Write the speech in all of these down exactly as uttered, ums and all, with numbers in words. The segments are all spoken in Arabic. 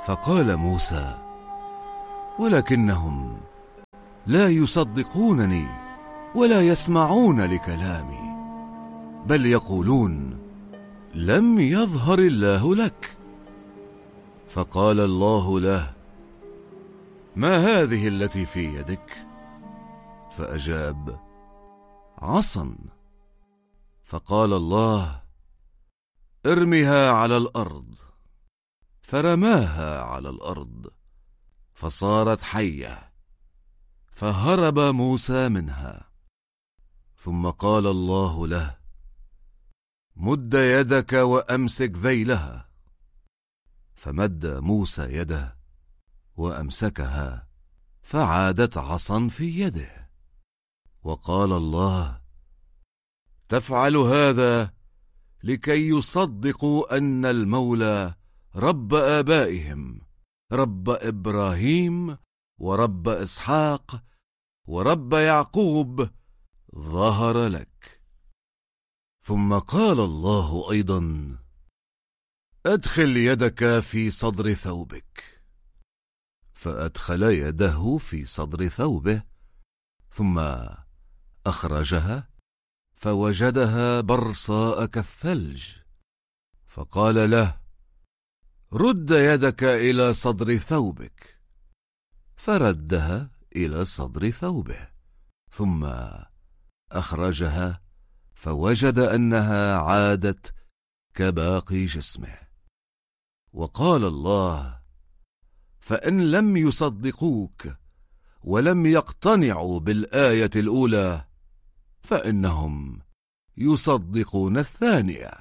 فقال موسى: ولكنهم لا يصدقونني ولا يسمعون لكلامي، بل يقولون: لم يظهر الله لك. فقال الله له: ما هذه التي في يدك؟ فأجاب: عصا. فقال الله: ارمها على الأرض. فرماها على الأرض فصارت حية، فهرب موسى منها. ثم قال الله له: مد يدك وأمسك ذيلها. فمد موسى يده وأمسكها، فعادت عصا في يده. وقال الله: تفعل هذا لكي يصدقوا أن المولى رب آبائهم، رب إبراهيم ورب إسحاق ورب يعقوب، ظهر لك. ثم قال الله أيضا: أدخل يدك في صدر ثوبك. فأدخل يده في صدر ثوبه، ثم أخرجها فوجدها برصاء كالثلج. فقال له: رد يدك إلى صدر ثوبك. فردها إلى صدر ثوبه، ثم أخرجها فوجد أنها عادت كباقي جسمه. وقال الله: فإن لم يصدقوك ولم يقتنعوا بالآية الأولى، فإنهم يصدقون الثانية.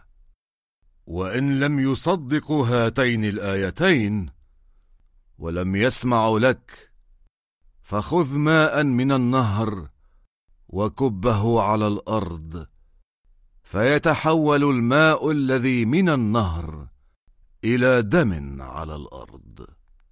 وإن لم يصدقوا هاتين الآيتين ولم يسمعوا لك، فخذ ماء من النهر وكبه على الأرض، فيتحول الماء الذي من النهر إلى دم على الأرض.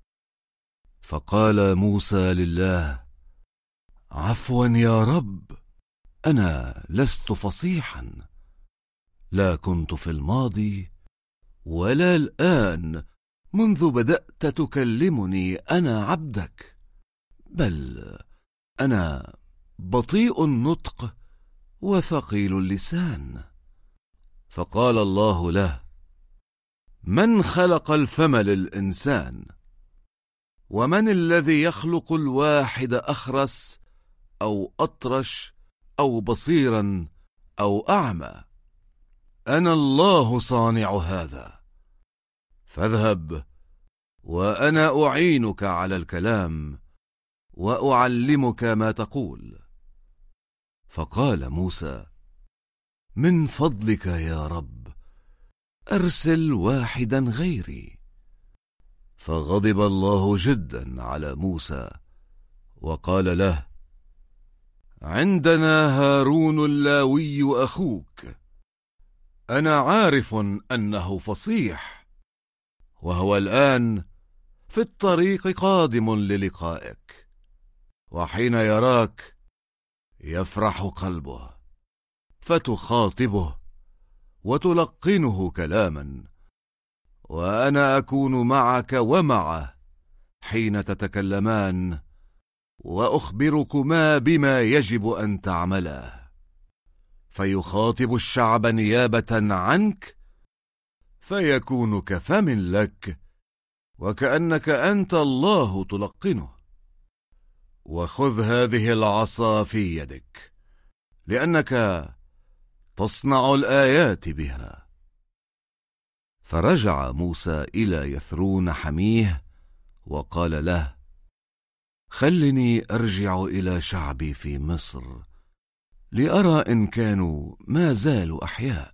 فقال موسى لله: عفوا يا رب، أنا لست فصيحا، لا كنت في الماضي ولا الآن منذ بدأت تكلمني أنا عبدك، بل أنا بطيء النطق وثقيل اللسان. فقال الله له: من خلق الفم للإنسان؟ ومن الذي يخلق الواحد أخرس أو أطرش أو بصيرا أو أعمى؟ أنا الله صانع هذا. فاذهب وأنا أعينك على الكلام وأعلمك ما تقول. فقال موسى: من فضلك يا رب أرسل واحدا غيري. فغضب الله جدا على موسى وقال له: عندنا هارون اللاوي أخوك، أنا عارف أنه فصيح، وهو الآن في الطريق قادم للقائك، وحين يراك يفرح قلبه، فتخاطبه وتلقنه كلاما، وأنا أكون معك ومعه حين تتكلمان، وأخبركما بما يجب أن تعملا. فيخاطب الشعب نيابة عنك، فيكون كفم لك، وكأنك أنت الله تلقنه. وخذ هذه العصا في يدك، لأنك تصنع الآيات بها. فرجع موسى إلى يثرون حميه وقال له: خلني أرجع إلى شعبي في مصر لأرى إن كانوا ما زالوا أحياء.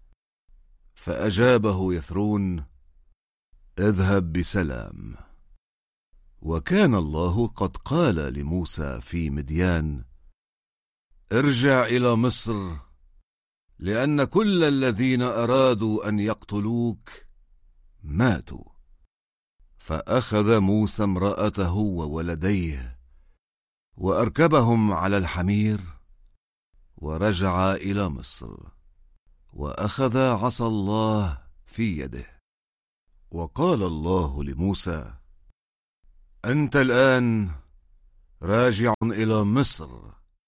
فأجابه يثرون: اذهب بسلام. وكان الله قد قال لموسى في مديان: ارجع إلى مصر، لأن كل الذين أرادوا أن يقتلوك ماتوا. فأخذ موسى امرأته وولديه وأركبهم على الحمير ورجع إلى مصر، وأخذ عصا الله في يده. وقال الله لموسى: أنت الآن راجع إلى مصر،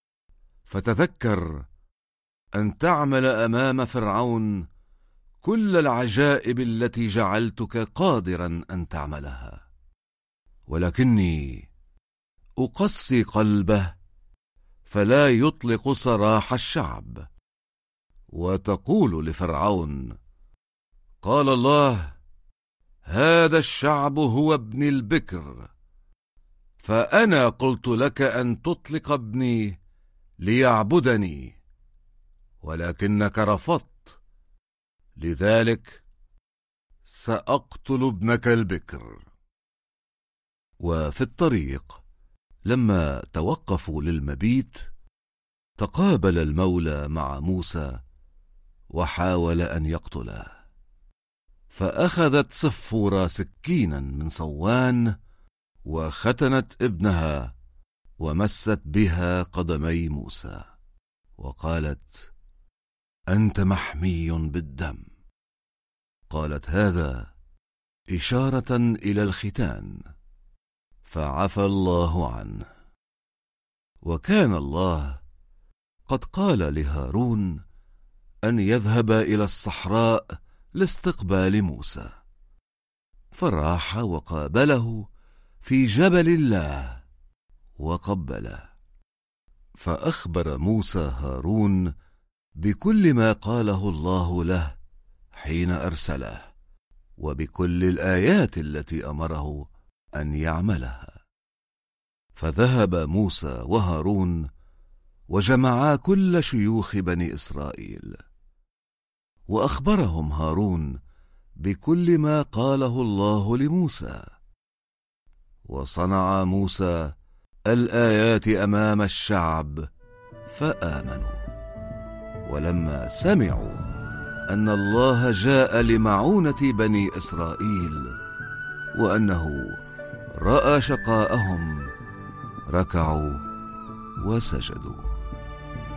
فتذكر أن تعمل أمام فرعون كل العجائب التي جعلتك قادرا أن تعملها، ولكني أقسي قلبه فلا يطلق سراح الشعب. وتقول لفرعون: قال الله: هذا الشعب هو ابني البكر، فأنا قلت لك أن تطلق ابني ليعبدني، ولكنك رفضت، لذلك سأقتل ابنك البكر. وفي الطريق لما توقفوا للمبيت تقابل المولى مع موسى وحاول أن يقتله، فأخذت صفورة سكينا من صوان وختنت ابنها ومست بها قدمي موسى وقالت: أنت محمي بالدم. قالت هذا إشارة إلى الختان، فعفى الله عنه. وكان الله قد قال لهارون أن يذهب إلى الصحراء لاستقبال موسى، فراح وقابله في جبل الله وقبله، فأخبر موسى هارون بكل ما قاله الله له حين أرسله، وبكل الآيات التي أمره أن يعملها. فذهب موسى وهارون وجمعا كل شيوخ بني إسرائيل، وأخبرهم هارون بكل ما قاله الله لموسى. وصنع موسى الآيات أمام الشعب فآمنوا. ولما سمعوا أن الله جاء لمعونة بني إسرائيل وأنه رأى شقاءهم ركعوا وسجدوا.